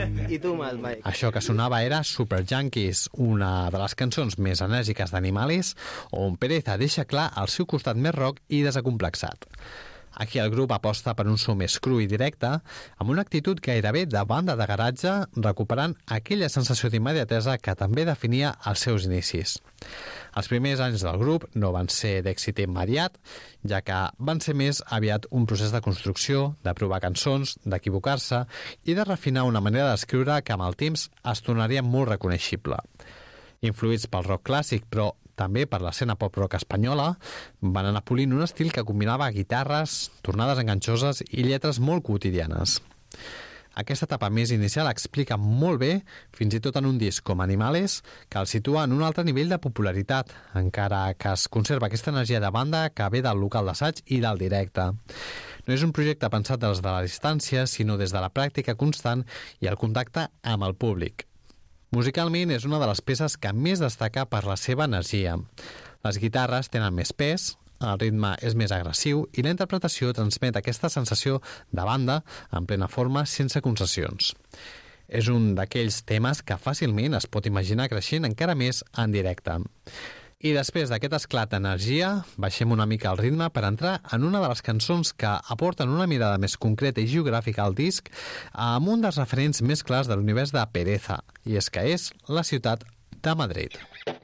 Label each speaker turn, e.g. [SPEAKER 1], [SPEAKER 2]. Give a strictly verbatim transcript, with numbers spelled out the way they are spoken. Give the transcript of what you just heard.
[SPEAKER 1] I tu, Mike?
[SPEAKER 2] Això que sonava era Super Junkies, una de les cançons més enèrgiques d'Animales, on Pereza deixa clar el seu costat més rock i desacomplexat. Aquí el grup aposta per un so més cru i directe, amb una actitud gairebé de banda de garatge, recuperant aquella sensació d'immediatesa que també definia els seus inicis. Els primers anys del grup no van ser d'èxit immediat, ja que van ser més aviat un procés de construcció, de provar cançons, d'equivocar-se i de refinar una manera d'escriure que amb el temps es tornaria molt reconeixible. Influïts pel rock clàssic, però també per l'escena pop-rock espanyola, van anar polint un estil que combinava guitarres, tornades enganxoses i lletres molt quotidianes. Aquesta etapa més inicial explica molt bé, fins i tot en un disc com Animales, que el situa en un altre nivell de popularitat, encara que es conserva aquesta energia de banda que ve del local d'assaig i del directe. No és un projecte pensat des de la distància, sinó des de la pràctica constant i el contacte amb el públic. Musicalment és una de les peces que més destaca per la seva energia. Les guitarres tenen més pes, el ritme és més agressiu i la interpretació transmet aquesta sensació de banda en plena forma sense concessions. És un d'aquells temes que fàcilment es pot imaginar creixent encara més en directe. I després d'aquest esclat d'energia, baixem una mica el ritme per entrar en una de les cançons que aporten una mirada més concreta i geogràfica al disc amb un dels referents més clars de l'univers de Pereza, i és que és la ciutat de Madrid.